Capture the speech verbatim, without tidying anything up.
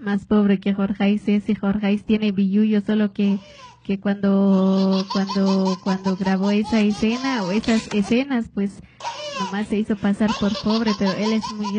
más pobre que Jorge Ceci. Jorge tiene billullo, solo que que cuando cuando cuando grabó esa escena o esas escenas, pues nomás se hizo pasar por pobre, pero él es muy